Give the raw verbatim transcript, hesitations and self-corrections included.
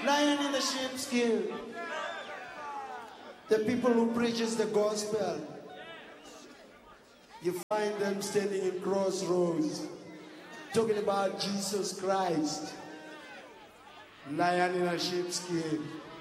Lion in the sheepskin. The people who preaches the gospel. You find them standing in crossroads, talking about Jesus Christ. Lion in a sheepskin.